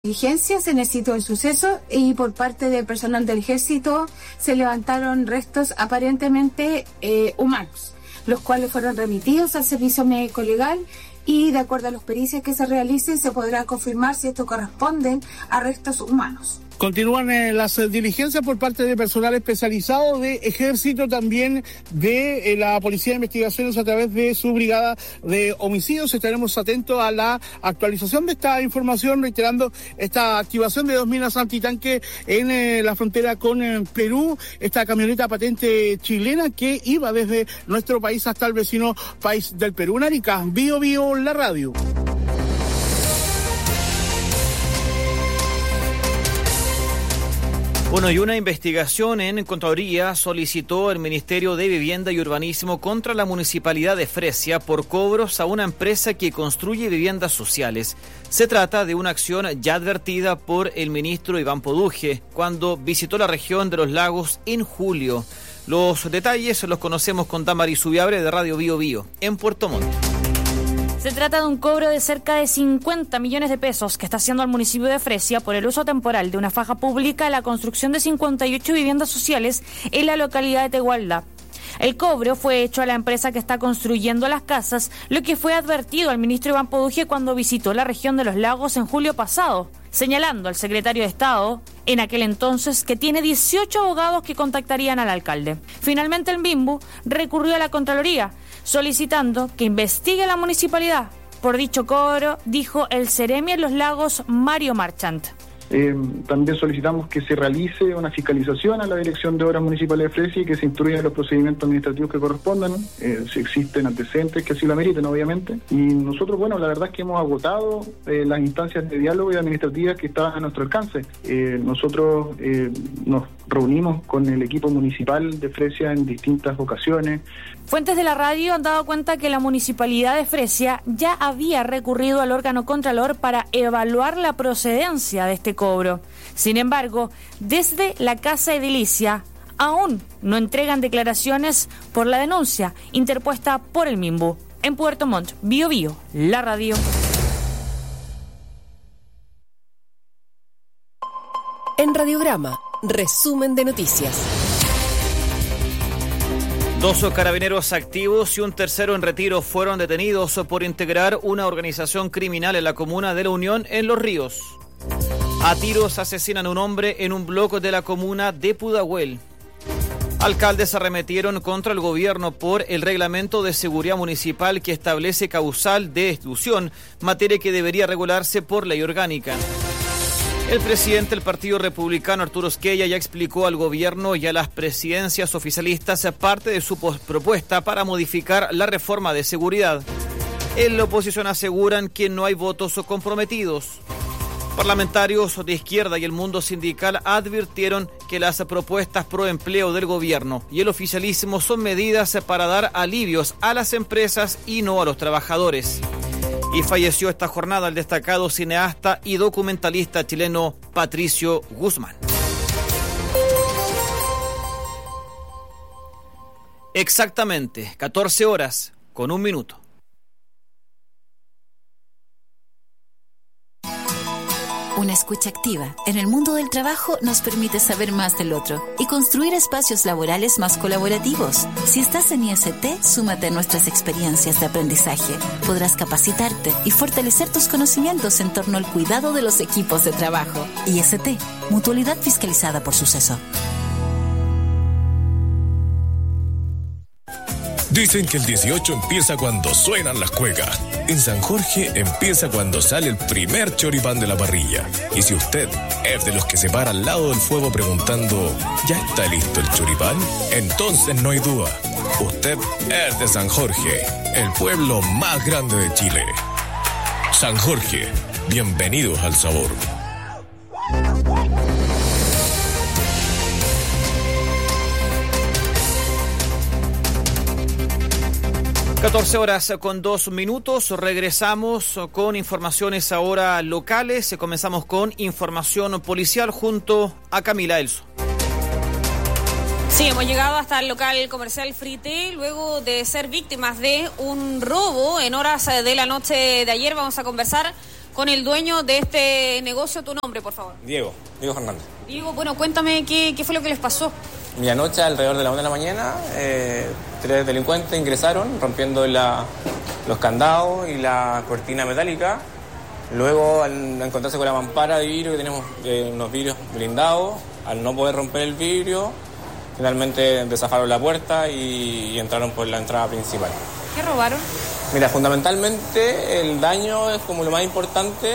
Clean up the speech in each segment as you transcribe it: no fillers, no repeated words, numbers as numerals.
diligencias en el sitio del suceso y por parte del personal del ejército se levantaron restos aparentemente humanos, los cuales fueron remitidos al servicio médico legal y de acuerdo a las pericias que se realicen se podrá confirmar si estos corresponden a restos humanos. Continúan las diligencias por parte de personal especializado de Ejército, también de la Policía de Investigaciones a través de su brigada de homicidios. Estaremos atentos a la actualización de esta información, reiterando esta activación de 2 minas antitanque en la frontera con Perú, esta camioneta patente chilena que iba desde nuestro país hasta el vecino país del Perú. Arica, Bio Bio, la radio. Bueno, y una investigación en Contraloría solicitó el Ministerio de Vivienda y Urbanismo contra la Municipalidad de Fresia por cobros a una empresa que construye viviendas sociales. Se trata de una acción ya advertida por el ministro Iván Poduje cuando visitó la región de los lagos en julio. Los detalles los conocemos con Tamara Subiabre de Radio Bio Bio en Puerto Montt. Se trata de un cobro de cerca de 50 millones de pesos que está haciendo al municipio de Fresia por el uso temporal de una faja pública en la construcción de 58 viviendas sociales en la localidad de Tegualda. El cobro fue hecho a la empresa que está construyendo las casas, lo que fue advertido al ministro Iván Poduje cuando visitó la región de los lagos en julio pasado, señalando al secretario de Estado, en aquel entonces, que tiene 18 abogados que contactarían al alcalde. Finalmente el MIMBU recurrió a la Contraloría, solicitando que investigue la municipalidad. Por dicho cobro, dijo el Seremi en los lagos Mario Marchant. También solicitamos que se realice una fiscalización a la Dirección de Obras Municipales de Fresia y que se instruyan los procedimientos administrativos que correspondan, si existen antecedentes que así lo ameriten, obviamente. Y nosotros, bueno, la verdad es que hemos agotado las instancias de diálogo y administrativas que estaban a nuestro alcance. Nosotros nos reunimos con el equipo municipal de Fresia en distintas ocasiones. Fuentes de la radio han dado cuenta que la municipalidad de Fresia ya había recurrido al órgano contralor para evaluar la procedencia de este cobro. Sin embargo, desde la Casa Edilicia aún no entregan declaraciones por la denuncia interpuesta por el MIMBU. En Puerto Montt, Bio Bio, la radio. En Radiograma, resumen de noticias. 2 carabineros activos y un tercero en retiro fueron detenidos por integrar una organización criminal en la comuna de La Unión, en Los Ríos. A tiros asesinan a un hombre en un bloque de la comuna de Pudahuel. Alcaldes arremetieron contra el gobierno por el reglamento de seguridad municipal que establece causal de exclusión, materia que debería regularse por ley orgánica. El presidente del Partido Republicano, Arturo Esquella, ya explicó al gobierno y a las presidencias oficialistas parte de su propuesta para modificar la reforma de seguridad. En la oposición aseguran que no hay votos comprometidos. Parlamentarios de izquierda y el mundo sindical advirtieron que las propuestas pro empleo del gobierno y el oficialismo son medidas para dar alivios a las empresas y no a los trabajadores. Y falleció esta jornada el destacado cineasta y documentalista chileno Patricio Guzmán. Exactamente 14 horas con 1 minuto. Una escucha activa en el mundo del trabajo nos permite saber más del otro y construir espacios laborales más colaborativos. Si estás en IST, súmate a nuestras experiencias de aprendizaje. Podrás capacitarte y fortalecer tus conocimientos en torno al cuidado de los equipos de trabajo. IST, Mutualidad Fiscalizada por Suceso. Dicen que el 18 empieza cuando suenan las cuecas. En San Jorge empieza cuando sale el primer choripán de la parrilla. Y si usted es de los que se para al lado del fuego preguntando ¿ya está listo el choripán? Entonces no hay duda. Usted es de San Jorge, el pueblo más grande de Chile. San Jorge, bienvenidos al sabor. 14 horas con 2 minutos, regresamos con informaciones ahora locales. Comenzamos con información policial junto a Camila Elso. Sí, hemos llegado hasta el local comercial Frité luego de ser víctimas de un robo en horas de la noche de ayer. Vamos a conversar con el dueño de este negocio. Tu nombre, por favor. Diego Fernández. Diego, bueno, cuéntame qué fue lo que les pasó. Mi anoche, alrededor de la 1 de la mañana, 3 delincuentes ingresaron rompiendo los candados y la cortina metálica. Luego, al encontrarse con la mampara de vidrio, que tenemos unos vidrios blindados, al no poder romper el vidrio, finalmente desafaron la puerta y entraron por la entrada principal. ¿Qué robaron? Mira, fundamentalmente el daño es como lo más importante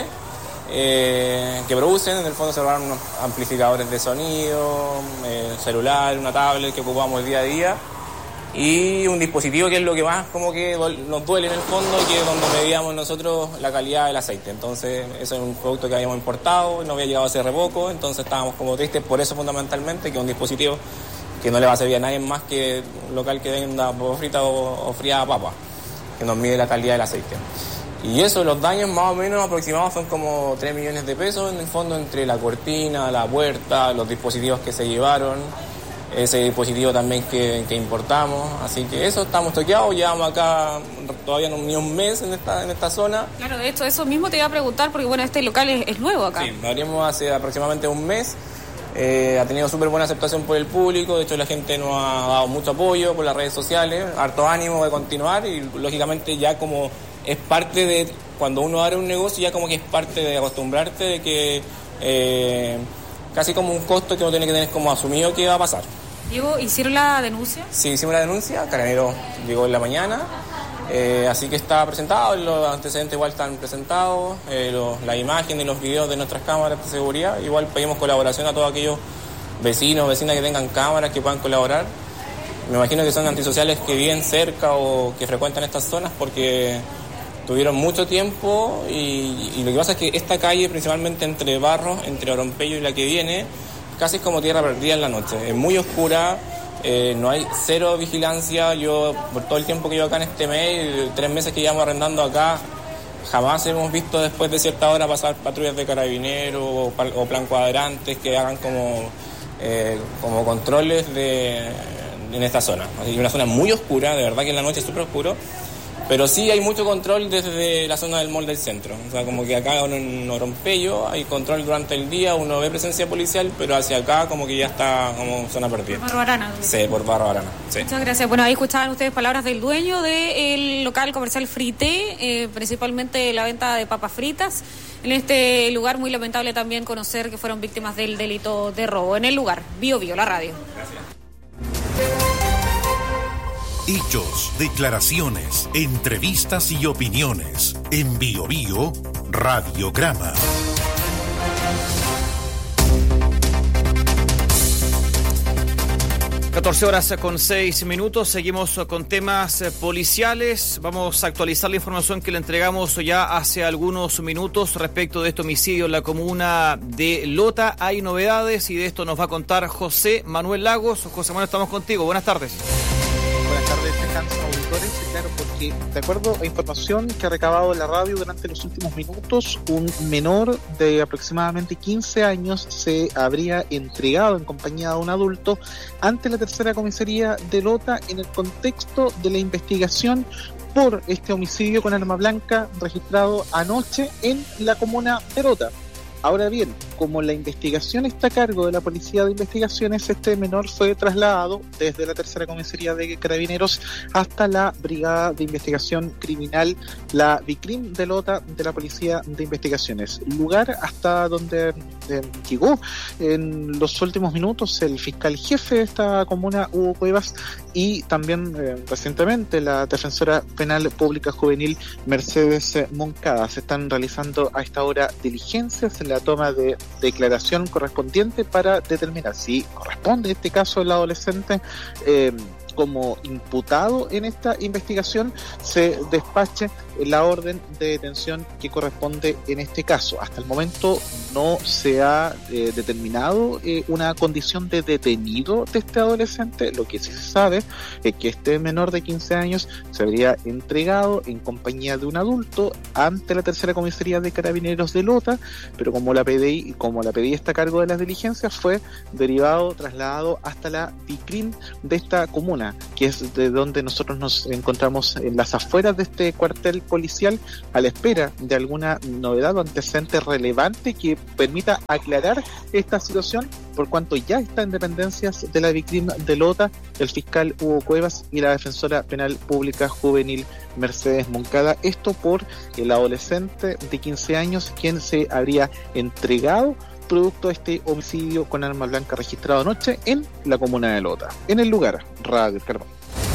que producen. En el fondo se robaron unos amplificadores de sonido, celular, una tablet que ocupamos el día a día y un dispositivo que es lo que más como que nos duele en el fondo, que es donde medíamos nosotros la calidad del aceite. Entonces eso es un producto que habíamos importado, no había llegado a hace poco, entonces estábamos como tristes por eso fundamentalmente, que es un dispositivo que no le va a servir a nadie más que un local que venda papa frita o friada papa, que nos mide la calidad del aceite. Y eso, los daños más o menos aproximados son como 3 millones de pesos en el fondo, entre la cortina, la puerta, los dispositivos que se llevaron, ese dispositivo también que importamos. Así que eso, estamos toqueados, llevamos acá todavía ni un mes en esta zona. Claro, de hecho, eso mismo te iba a preguntar, porque bueno, este local es nuevo acá. Sí, lo abrimos hace aproximadamente un mes. Ha tenido súper buena aceptación por el público, de hecho la gente nos ha dado mucho apoyo por las redes sociales, harto ánimo de continuar y lógicamente ya como es parte de, cuando uno abre un negocio ya como que es parte de acostumbrarte de que casi como un costo que uno tiene que tener como asumido que va a pasar. Diego, ¿hicieron la denuncia? Sí, hicimos la denuncia, Carabineros llegó en la mañana, así que está presentado, los antecedentes igual están presentados, las imágenes y los videos de nuestras cámaras de seguridad. Igual pedimos colaboración a todos aquellos vecinos, vecinas que tengan cámaras que puedan colaborar. Me imagino que son antisociales que viven cerca o que frecuentan estas zonas porque tuvieron mucho tiempo y lo que pasa es que esta calle, principalmente entre Barros, entre Orompello y la que viene, casi es como tierra perdida en la noche, es muy oscura. No hay cero vigilancia. Yo, por todo el tiempo que llevo acá en este mes, 3 meses que llevamos arrendando acá, jamás hemos visto después de cierta hora pasar patrullas de carabineros o plan cuadrantes que hagan como controles en esta zona. Es una zona muy oscura, de verdad que en la noche es súper oscuro. Pero sí hay mucho control desde la zona del mall del centro. O sea, como que acá en Orompello hay control durante el día, uno ve presencia policial, pero hacia acá como que ya está como zona perdida. Por Barro Arana. Sí, por Barro Arana. Sí. Muchas gracias. Bueno, ahí escuchaban ustedes palabras del dueño del local comercial Frité, principalmente la venta de papas fritas. En este lugar, muy lamentable también conocer que fueron víctimas del delito de robo. En el lugar, Bio, la radio. Gracias. Hechos, declaraciones, entrevistas y opiniones. En Bio Radiograma. (14:06). Seguimos con temas policiales. Vamos a actualizar la información que le entregamos ya hace algunos minutos respecto de este homicidio en la comuna de Lota. Hay novedades y de esto nos va a contar José Manuel Lagos. José Manuel, estamos contigo. Buenas tardes. Buenas tardes, auditores. Claro, porque de acuerdo a información que ha recabado la radio durante los últimos minutos, un menor de aproximadamente 15 años se habría entregado en compañía de un adulto ante la tercera comisaría de Lota en el contexto de la investigación por este homicidio con arma blanca registrado anoche en la comuna de Lota. Ahora bien, como la investigación está a cargo de la Policía de Investigaciones, este menor fue trasladado desde la tercera comisaría de Carabineros hasta la Brigada de Investigación Criminal, la BICRIM de Lota, de la Policía de Investigaciones. Lugar hasta donde llegó en los últimos minutos el fiscal jefe de esta comuna, Hugo Cuevas, y también recientemente la defensora penal pública juvenil Mercedes Moncada. Se están realizando a esta hora diligencias en la toma de declaración correspondiente para determinar si corresponde este caso del adolescente como imputado en esta investigación, se despache la orden de detención que corresponde en este caso. Hasta el momento no se ha determinado una condición de detenido de este adolescente. Lo que sí se sabe es que este menor de 15 años se habría entregado en compañía de un adulto ante la tercera comisaría de Carabineros de Lota, pero como la PDI está a cargo de las diligencias, fue trasladado hasta la BICRIM de esta comuna. comuna, que es de donde nosotros nos encontramos en las afueras de este cuartel policial, a la espera de alguna novedad o antecedente relevante que permita aclarar esta situación, por cuanto ya está en dependencias de la víctima de Lota, el fiscal Hugo Cuevas y la defensora penal pública juvenil Mercedes Moncada. Esto por el adolescente de 15 años quien se habría entregado producto de este homicidio con arma blanca registrado anoche en la comuna de Lota. En el lugar, Radio Carbón.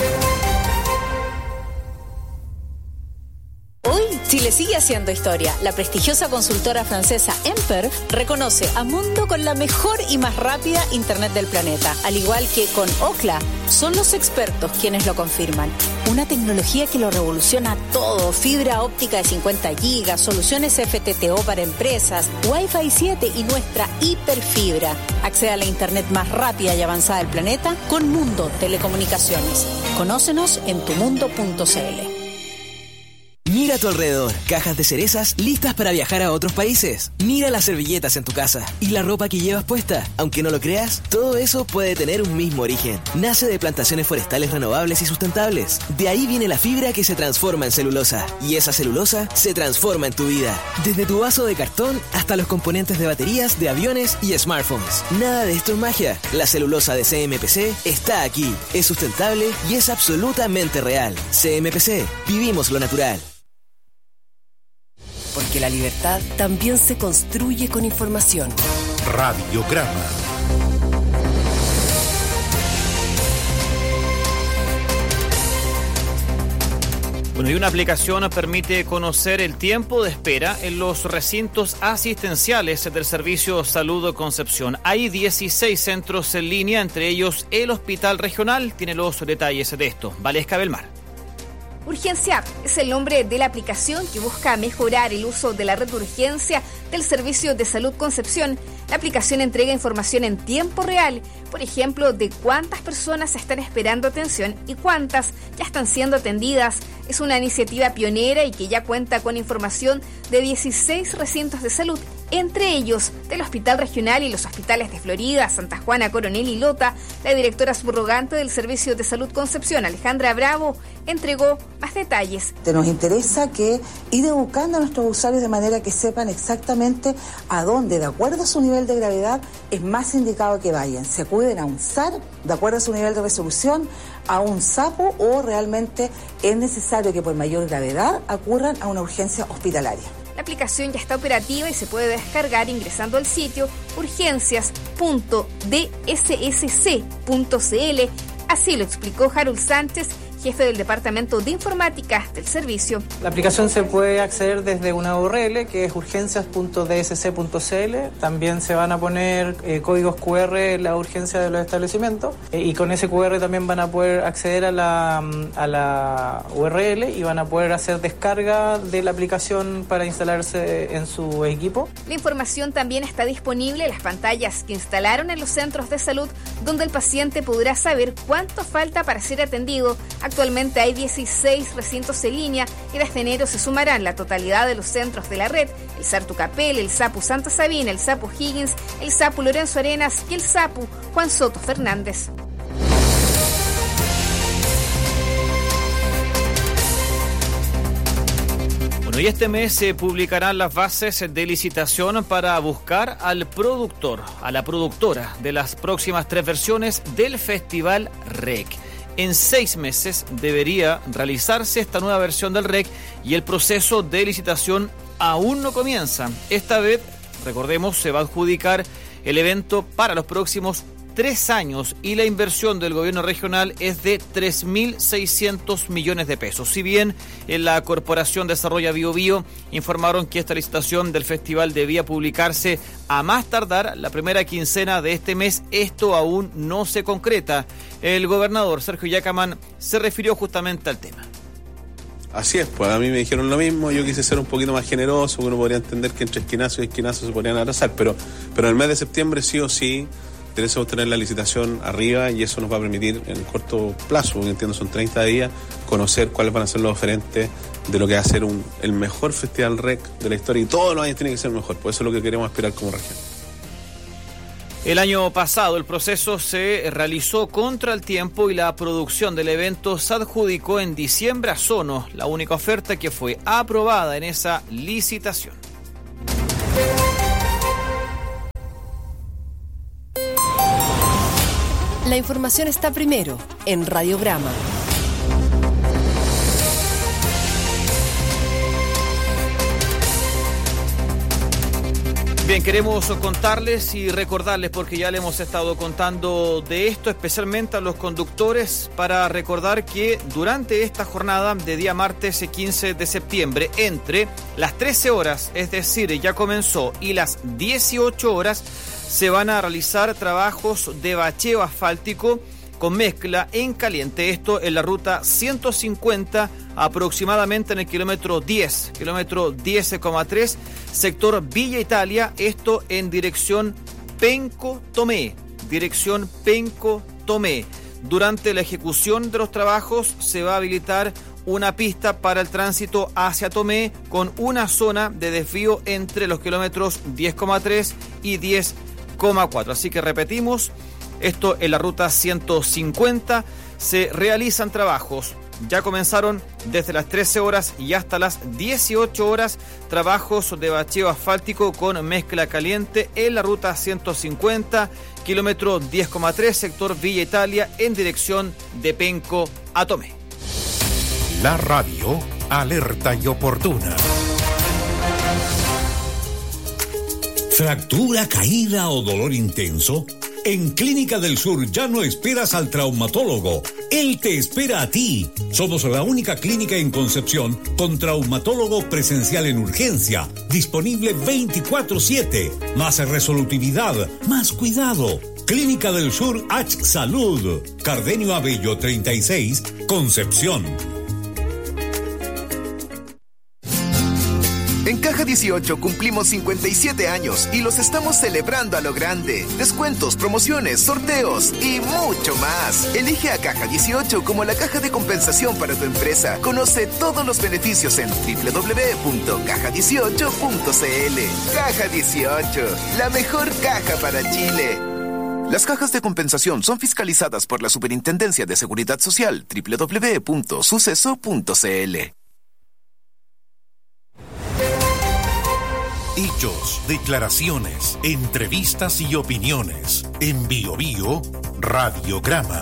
Hoy, Chile sigue haciendo historia. La prestigiosa consultora francesa Emper reconoce a Mundo con la mejor y más rápida Internet del planeta. Al igual que con Ookla, son los expertos quienes lo confirman. Una tecnología que lo revoluciona todo. Fibra óptica de 50 gigas, soluciones FTTO para empresas, Wi-Fi 7 y nuestra hiperfibra. Accede a la Internet más rápida y avanzada del planeta con Mundo Telecomunicaciones. Conócenos en tumundo.cl. Mira a tu alrededor, cajas de cerezas listas para viajar a otros países. Mira las servilletas en tu casa y la ropa que llevas puesta. Aunque no lo creas, todo eso puede tener un mismo origen. Nace de plantaciones forestales renovables y sustentables. De ahí viene la fibra que se transforma en celulosa. Y esa celulosa se transforma en tu vida. Desde tu vaso de cartón hasta los componentes de baterías, de aviones y smartphones. Nada de esto es magia. La celulosa de CMPC está aquí. Es sustentable y es absolutamente real. CMPC, vivimos lo natural. Porque la libertad también se construye con información. Radiograma. Bueno, y una aplicación permite conocer el tiempo de espera en los recintos asistenciales del Servicio Salud Concepción. Hay 16 centros en línea, entre ellos el Hospital Regional. Tiene los detalles de esto. Valesca Belmar. Urgencia es el nombre de la aplicación que busca mejorar el uso de la red de urgencia del Servicio de Salud Concepción. La aplicación entrega información en tiempo real, por ejemplo, de cuántas personas están esperando atención y cuántas ya están siendo atendidas. Es una iniciativa pionera y que ya cuenta con información de 16 recintos de salud, entre ellos del Hospital Regional y los hospitales de Florida, Santa Juana, Coronel y Lota. La directora subrogante del Servicio de Salud Concepción, Alejandra Bravo, entregó más detalles. Nos interesa que ir educando a nuestros usuarios de manera que sepan exactamente a dónde, de acuerdo a su nivel de gravedad, es más indicado que vayan. Se acuden a un SAR, de acuerdo a su nivel de resolución, a un SAPO, o realmente es necesario que por mayor gravedad acurran a una urgencia hospitalaria. La aplicación ya está operativa y se puede descargar ingresando al sitio urgencias.dssc.cl. Así lo explicó Harold Sánchez, jefe del Departamento de Informática del servicio. La aplicación se puede acceder desde una URL que es urgencias.dssc.cl. También se van a poner códigos QR en la urgencia de los establecimientos y con ese QR también van a poder acceder a la URL y van a poder hacer descarga de la aplicación para instalarse en su equipo. La información también está disponible en las pantallas que instalaron en los centros de salud, donde el paciente podrá saber cuánto falta para ser atendido. Actualmente hay 16 recintos en línea y desde enero se sumarán la totalidad de los centros de la red: el SAR Tucapel, el SAPU Santa Sabina, el SAPU Higgins, el SAPU Lorenzo Arenas y el SAPU Juan Soto Fernández. Bueno, y este mes se publicarán las bases de licitación para buscar al productor, a la productora de las próximas 3 versiones del Festival REC. En 6 meses debería realizarse esta nueva versión del REC y el proceso de licitación aún no comienza. Esta vez, recordemos, se va a adjudicar el evento para los próximos 3 años y la inversión del gobierno regional es de 3.600 millones de pesos. Si bien en la Corporación Desarrolla Biobío informaron que esta licitación del festival debía publicarse a más tardar la primera quincena de este mes, esto aún no se concreta. El gobernador Sergio Yacamán se refirió justamente al tema. Así es, pues a mí me dijeron lo mismo, yo quise ser un poquito más generoso, uno podría entender que entre esquinazo y esquinazo se podrían atrasar, pero en el mes de septiembre sí o sí tenemos tener la licitación arriba y eso nos va a permitir en corto plazo, porque entiendo son 30 días, conocer cuáles van a ser los oferentes de lo que va a ser el mejor festival REC de la historia, y todos los años tiene que ser mejor, por eso es lo que queremos aspirar como región. El año pasado el proceso se realizó contra el tiempo y la producción del evento se adjudicó en diciembre a Sono, la única oferta que fue aprobada en esa licitación. La información está primero en Radiograma. Bien, queremos contarles y recordarles, porque ya le hemos estado contando de esto, especialmente a los conductores, para recordar que durante esta jornada de día martes 15 de septiembre, entre las 13 horas, es decir, ya comenzó, y las 18 horas, se van a realizar trabajos de bacheo asfáltico con mezcla en caliente. Esto en la ruta 150, aproximadamente en el kilómetro 10,3, sector Villa Italia, esto en dirección Penco-Tomé. Durante la ejecución de los trabajos se va a habilitar una pista para el tránsito hacia Tomé con una zona de desvío entre los kilómetros 10,3 y 10,4. Así que repetimos, esto en la ruta 150 se realizan trabajos. Ya comenzaron desde las 13 horas y hasta las 18 horas trabajos de bacheo asfáltico con mezcla caliente en la ruta 150, kilómetro 10,3, sector Villa Italia, en dirección de Penco a Tomé. La radio alerta y oportuna. ¿Fractura, caída o dolor intenso? En Clínica del Sur ya no esperas al traumatólogo. Él te espera a ti. Somos la única clínica en Concepción con traumatólogo presencial en urgencia, disponible 24/7. Más resolutividad, más cuidado. Clínica del Sur H Salud. Cardenio Abello 36, Concepción. En Caja 18 cumplimos 57 años y los estamos celebrando a lo grande. Descuentos, promociones, sorteos y mucho más. Elige a Caja 18 como la caja de compensación para tu empresa. Conoce todos los beneficios en www.caja18.cl. Caja 18, la mejor caja para Chile. Las cajas de compensación son fiscalizadas por la Superintendencia de Seguridad Social, www.suceso.cl. Hechos, declaraciones, entrevistas y opiniones. En BioBio, Radiograma.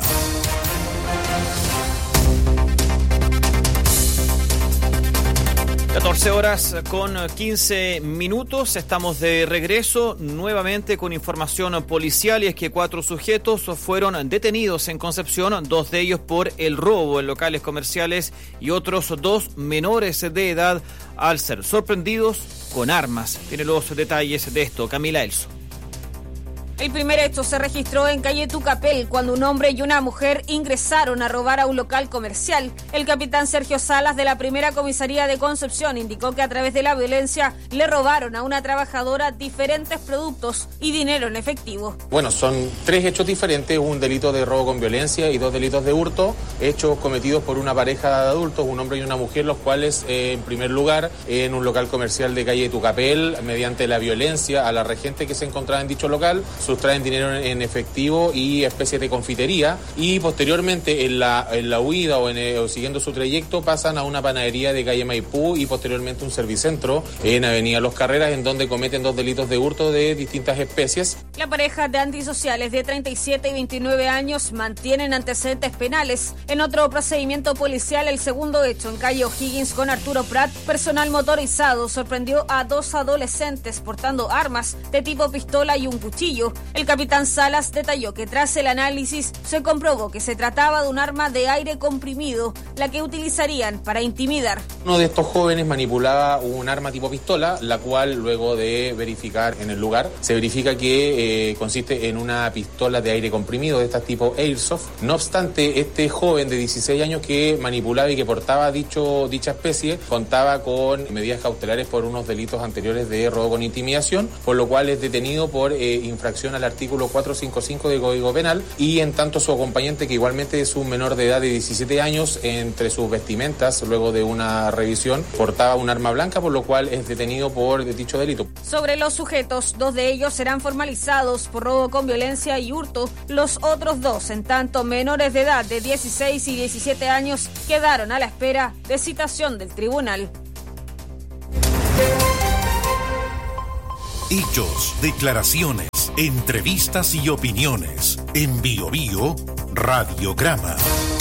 (14:15). Estamos de regreso nuevamente con información policial, y es que 4 sujetos fueron detenidos en Concepción, 2 de ellos por el robo en locales comerciales y otros 2 menores de edad al ser sorprendidos con armas. Tiene los detalles de esto Camila Elso. El primer hecho se registró en calle Tucapel, cuando un hombre y una mujer ingresaron a robar a un local comercial. El capitán Sergio Salas, de la primera comisaría de Concepción, indicó que a través de la violencia le robaron a una trabajadora diferentes productos y dinero en efectivo. Bueno, son 3 hechos diferentes: un delito de robo con violencia y 2 delitos de hurto, hechos cometidos por una pareja de adultos, un hombre y una mujer, los cuales, en primer lugar, en un local comercial de calle Tucapel, mediante la violencia a la regente que se encontraba en dicho local, sustraen dinero en efectivo y especies de confitería, y posteriormente en la huida o siguiendo su trayecto pasan a una panadería de calle Maipú y posteriormente un servicentro en avenida Los Carreras, en donde cometen 2 delitos de hurto de distintas especies. La pareja de antisociales de 37 y 29 años mantienen antecedentes penales. En otro procedimiento policial, el segundo hecho en calle O'Higgins con Arturo Prat, personal motorizado sorprendió a 2 adolescentes portando armas de tipo pistola y un cuchillo. El capitán Salas detalló que tras el análisis se comprobó que se trataba de un arma de aire comprimido, la que utilizarían para intimidar. Uno de estos jóvenes manipulaba un arma tipo pistola, la cual, luego de verificar en el lugar, se verifica que consiste en una pistola de aire comprimido de este tipo Airsoft. No obstante, este joven de 16 años que manipulaba y que portaba dicha especie contaba con medidas cautelares por unos delitos anteriores de robo con intimidación, por lo cual es detenido por infracción infracción al artículo 455 del Código Penal, y en tanto su acompañante, que igualmente es un menor de edad de 17 años, entre sus vestimentas, luego de una revisión, portaba un arma blanca, por lo cual es detenido por dicho delito. Sobre los sujetos, 2 de ellos serán formalizados por robo con violencia y hurto. Los otros 2, en tanto menores de edad de 16 y 17 años, quedaron a la espera de citación del tribunal. Hechos, declaraciones, entrevistas y opiniones. En Bio Bio, Radiograma.